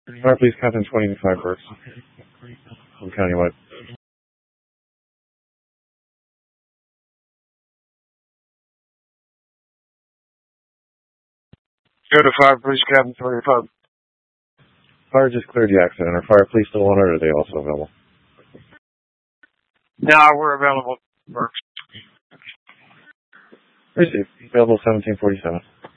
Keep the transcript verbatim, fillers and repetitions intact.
Fire Police Captain twenty-five Burks. From Countywide. Go to Fire Police Captain twenty-five. Fire just cleared the accident. Are Fire Police still on it, or are they also available? No, we're available. Burks. Received. Available seventeen forty-seven.